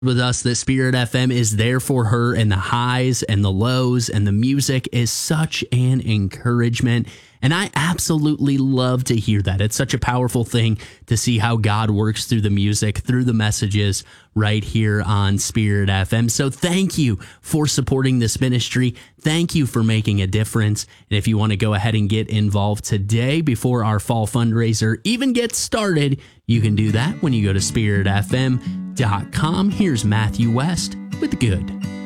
with us that Spirit FM is there for her in the highs and the lows, and the music is such an encouragement. And I absolutely love to hear that. It's such a powerful thing to see how God works through the music, through the messages right here on Spirit FM. So thank you for supporting this ministry. Thank you for making a difference. And if you want to go ahead and get involved today before our fall fundraiser even gets started, you can do that when you go to spiritfm.com. Here's Matthew West with Good.